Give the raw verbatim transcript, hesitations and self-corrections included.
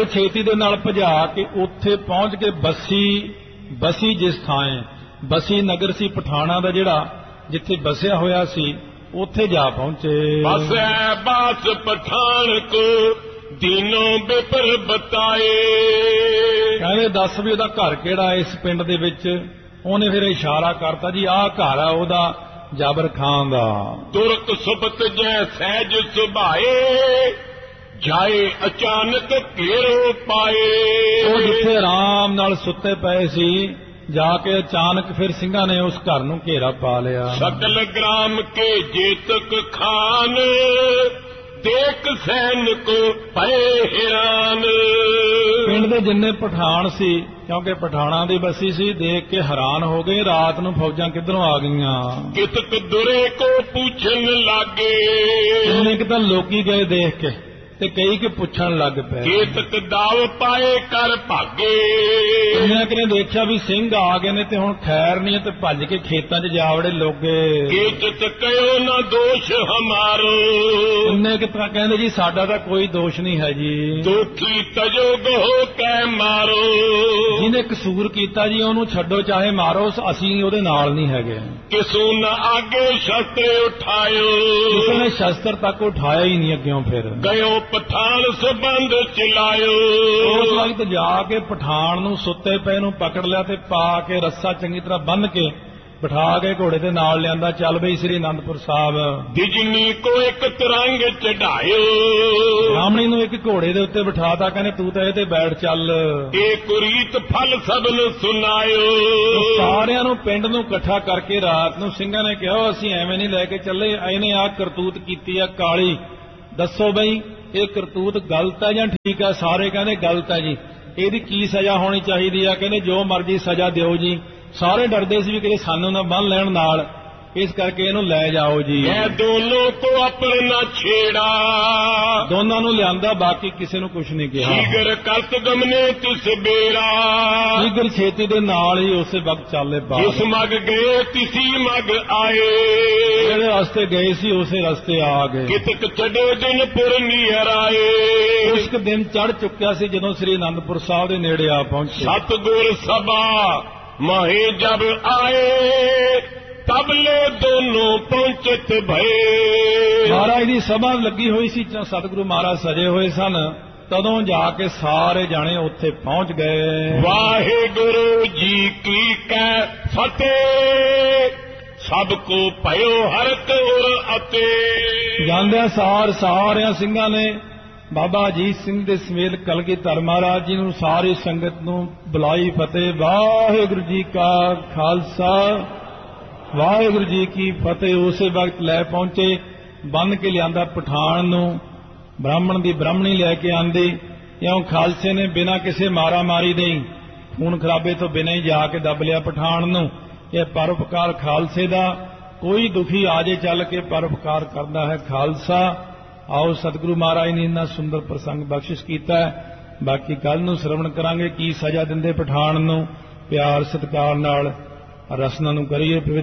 ਛੇਤੀ ਦੇ ਨਾਲ ਭਜਾ ਕੇ ਉੱਥੇ ਪਹੁੰਚ ਕੇ ਬਸੀ ਬਸੀ ਜਿਸ ਥਾਂ ਬਸੀ ਨਗਰ ਸੀ ਪਠਾਣਾ ਦਾ ਜਿਹੜਾ ਜਿੱਥੇ ਬਸਿਆ ਹੋਇਆ ਸੀ ਉੱਥੇ ਜਾ ਪਹੁੰਚੇ। ਬਸੈ ਬਾਸ ਪਠਾਨ ਕੋ ਦੀਨੋਂ ਬਿਪਰ ਬਤਾਏ। ਕਹਿੰਦੇ ਦੱਸ ਵੀ ਉਹਦਾ ਘਰ ਕਿਹੜਾ ਇਸ ਪਿੰਡ ਦੇ ਵਿੱਚ। ਉਹਨੇ ਫਿਰ ਇਸ਼ਾਰਾ ਕਰਤਾ ਜੀ ਆਹ ਘਰ ਆ ਉਹਦਾ ਜਾਬਰ ਖਾਨ ਦਾ। ਤੁਰਕ ਸੁਬਤ ਜੈ ਸਹਿਜ ਸੁਭਾਏ ਜਾਏ ਅਚਾਨਕ ਘੇਰੋ ਪਾਏ। ਉਹ ਜਿੱਥੇ ਆਰਾਮ ਨਾਲ ਸੁੱਤੇ ਪਏ ਸੀ ਜਾ ਕੇ ਅਚਾਨਕ ਫਿਰ ਸਿੰਘਾਂ ਨੇ ਉਸ ਘਰ ਨੂੰ ਘੇਰਾ ਪਾ ਲਿਆ। ਸਕਲ ਗ੍ਰਾਮ ਕੇ ਜੇਤਕ ਖਾਨ ਦੇਖ ਸੈਨ ਕੋ ਪਏ ਹੈਰਾਨ। ਪਿੰਡ ਦੇ ਜਿੰਨੇ ਪਠਾਨ ਸੀ ਕਿਉਂਕਿ ਪਠਾਣਾ ਦੀ ਬਸੀ ਸੀ ਦੇਖ ਕੇ ਹੈਰਾਨ ਹੋ ਗਏ ਰਾਤ ਨੂੰ ਫੌਜਾਂ ਕਿੱਧਰੋਂ ਆ ਗਈਆਂ। ਕਿਤਕ ਦੁਰੇ ਕੋ ਪੁੱਛਣ ਲੱਗੇ। ਉਹਨੇ ਕਿ ਤਾਂ ਲੋਕੀ ਗਏ ਦੇਖ ਕੇ ਤੇ ਕਈ ਕਿ ਪੁੱਛਣ ਲੱਗ ਪਏ। ਕੇਤਕ ਦਾਵ ਪਾਏ ਕਰ ਭਾਗੇ। ਇਹਨਾਂ ਕਿਨੇ ਦੇਖਿਆ ਵੀ ਸਿੰਘ ਆ ਗਏ ਨੇ ਤੇ ਹੁਣ ਖੈਰ ਨਹੀਂ ਤੇ ਭੱਜ ਕੇ ਖੇਤਾਂ 'ਚ ਜਾਵੜੇ ਲੋਗੇ। ਕੇਤਕ ਕਹਿਓ ਨਾ ਦੋਸ਼ ਹਮਾਰੋ। ਉਹਨੇ ਕਿ ਤਾਂ ਕਹਿੰਦੇ ਜੀ ਸਾਡਾ ਤਾਂ ਕੋਈ ਦੋਸ਼ ਨਹੀਂ ਹੈ ਜੀ। ਦੋਖੀ ਤਜੋਗ ਹੋ ਕੈ ਮਾਰੋ। ਜਿਹਨੇ ਕਸੂਰ ਕੀਤਾ ਜੀ ਉਹਨੂੰ ਛੱਡੋ ਚਾਹੇ ਮਾਰੋ ਅਸੀਂ ਉਹਦੇ ਨਾਲ ਨਹੀਂ ਹੈਗੇ। ਕਿਸੂ ਨਾ ਆਗੇ ਸ਼ਸਤਰ ਉਠਾਇਓ। ਕਿਸੇ ਨੇ ਸ਼ਸਤਰ ਤੱਕ ਉਠਾਇਆ ਹੀ ਨਹੀਂ ਅੱਗਿਓਂ। ਫਿਰ ਗਇਓ ਪਠਾਨ ਸਬੰਧ ਚਲਾਇਓ। ਉਸ ਵਕਤ ਜਾ ਕੇ ਪਠਾਨ ਨੂੰ ਸੁੱਤੇ ਪਏ ਨੂੰ ਪਕੜ ਲਿਆ ਤੇ ਪਾ ਕੇ ਰੱਸਾ ਚੰਗੀ ਤਰ੍ਹਾਂ ਬੰਨ੍ਹ ਕੇ ਬਿਠਾ ਕੇ ਘੋੜੇ ਦੇ ਨਾਲ ਲਿਆਂਦਾ। ਚੱਲ ਬਈ ਸ੍ਰੀ ਅਨੰਦਪੁਰ ਸਾਹਿਬ। ਬਿਜਨੀ ਕੋ ਇੱਕ ਤਰੰਗ ਚੜਾਇਓ। ਬ੍ਰਾਹਮਣੀ ਨੂੰ ਇੱਕ ਘੋੜੇ ਦੇ ਉੱਤੇ ਬਿਠਾਤਾ ਕਹਿੰਦੇ ਤੂੰ ਤਾਂ ਇਹ ਤੇ ਬੈਠ ਚੱਲ। ਇਹ ਕੁਰੀਤ ਫਲ ਸਭ ਨੂੰ ਸੁਣਾਇਓ। ਸਾਰਿਆਂ ਨੂੰ ਪਿੰਡ ਨੂੰ ਇਕੱਠਾ ਕਰਕੇ ਰਾਤ ਨੂੰ ਸਿੰਘਾਂ ਨੇ ਕਿਹਾ ਅਸੀਂ ਐਵੇਂ ਨਹੀਂ ਲੈ ਕੇ ਚੱਲੇ ਇਹਨੇ ਆਹ ਕਰਤੂਤ ਕੀਤੀ ਆ ਕਾਲੀ। ਦੱਸੋ ਬਈ ਇਹ ਕਰਤੂਤ ਗਲਤ ਹੈ ਜਾਂ ਠੀਕ ਹੈ। ਸਾਰੇ ਕਹਿੰਦੇ ਗਲਤ ਹੈ ਜੀ। ਇਹਦੀ ਕੀ ਸਜ਼ਾ ਹੋਣੀ ਚਾਹੀਦੀ ਆ। ਕਹਿੰਦੇ ਜੋ ਮਰਜ਼ੀ ਸਜ਼ਾ ਦਿਓ ਜੀ। ਸਾਰੇ ਡਰਦੇ ਸੀ ਵੀ ਕਿਤੇ ਸਾਨੂੰ ਨਾ ਬੰਨ ਲੈਣ ਨਾਲ ਇਸ ਕਰਕੇ ਇਹਨੂੰ ਲੈ ਜਾਓ ਜੀ। ਇਹ ਦੋਨੋਂ ਕੋ ਆਪਣਾ ਛੇੜਾ। ਦੋਨਾਂ ਨੂੰ ਲਿਆਂਦਾ ਬਾਕੀ ਕਿਸੇ ਨੂੰ ਕੁਝ ਨਹੀਂ ਕਿਹਾ। ਸ਼ੀਗਰ ਕਰਤ ਗਮਨੇ ਤਿਸ ਬੇਰਾ। ਸ਼ੀਗਰ ਛੇਤੀ ਦੇ ਨਾਲ ਹੀ ਉਸੇ ਵਕਤ ਚਾਲੇ ਪਾ। ਜਿਸ ਮਗ ਗਏ ਤਿਸੀ ਮਗ ਆਏ। ਜਿਹੜੇ ਰਸਤੇ ਗਏ ਸੀ ਉਸੇ ਰਸਤੇ ਆ ਗਏ। ਕਿਤਕ ਚੜੇ ਦਿਨ ਪੁਰ ਨੀਰ ਆਏ। ਉਸ ਦਿਨ ਚੜ ਚੁੱਕਿਆ ਸੀ ਜਦੋਂ ਸ੍ਰੀ ਅਨੰਦਪੁਰ ਸਾਹਿਬ ਦੇ ਨੇੜੇ ਆ ਪਹੁੰਚੇ। ਸਤਿਗੁਰ ਸਭਾ ਮਾਹੇ ਜਬ ਆਏ ਤਬਲੇ ਦੋਨੋਂ ਪਹੁੰਚਤ ਭਏ। ਮਹਾਰਾਜ ਦੀ ਸਭਾ ਲੱਗੀ ਹੋਈ ਸੀ ਸਤਿਗੁਰੂ ਮਹਾਰਾਜ ਸਜੇ ਹੋਏ ਸਨ। ਤਦੋਂ ਜਾ ਕੇ ਸਾਰੇ ਜਾਣੇ ਉੱਥੇ ਪਹੁੰਚ ਗਏ। ਵਾਹਿਗੁਰੂ ਜੀ ਕੀ ਕੈ ਫਤਿਹ ਸਭ ਕੋ ਭਇਓ ਹਰਕ ਉਰ ਅਤੇ। ਜਾਂਦਿਆਂ ਸਾਰ ਸਾਰਿਆਂ ਸਿੰਘਾਂ ਨੇ ਬਾਬਾ ਅਜੀਤ ਸਿੰਘ ਦੇ ਸਮੇਤ ਕਲਗੀਧਰ ਮਹਾਰਾਜ ਜੀ ਨੂੰ ਸਾਰੀ ਸੰਗਤ ਨੂੰ ਬੁਲਾਈ ਫਤਿਹ। ਵਾਹਿਗੁਰੂ ਜੀ ਕਾ ਖਾਲਸਾ ਵਾਹਿਗੁਰੂ ਜੀ ਕੀ ਫਤਿਹ। ਉਸੇ ਵਕਤ ਲੈ ਪਹੁੰਚੇ। ਬੰਨ ਕੇ ਲਿਆਂਦਾ ਪਠਾਨ ਨੂੰ। ਬ੍ਰਾਹਮਣ ਦੀ ਬ੍ਰਾਹਮਣੀ ਲੈ ਕੇ ਆਂਦੀ। ਇਉਂ ਖਾਲਸੇ ਨੇ ਬਿਨਾਂ ਕਿਸੇ ਮਾਰਾ ਮਾਰੀ ਦੇ ਖੂਨ ਖਰਾਬੇ ਤੋਂ ਬਿਨਾਂ ਹੀ ਜਾ ਕੇ ਦੱਬ ਲਿਆ ਪਠਾਨ ਨੂੰ। ਇਹ ਪਰਉਪਕਾਰ ਖਾਲਸੇ ਦਾ। ਕੋਈ ਦੁਖੀ ਆ ਜੇ ਚੱਲ ਕੇ ਪਰਉਪਕਾਰ ਕਰਦਾ ਹੈ ਖਾਲਸਾ। ਆਓ ਸਤਿਗੁਰੂ ਮਹਾਰਾਜ ਨੇ ਇੰਨਾ ਸੁੰਦਰ ਪ੍ਰਸੰਗ ਬਖਸ਼ਿਸ਼ ਕੀਤਾ। ਬਾਕੀ ਕੱਲ ਨੂੰ ਸ਼ਰਵਣ ਕਰਾਂਗੇ ਕੀ ਸਜ਼ਾ ਦਿੰਦੇ ਪਠਾਨ ਨੂੰ। ਪਿਆਰ ਸਤਿਕਾਰ ਨਾਲ ਰਸਨਾ ਨੂੰ ਕਰੀਏ।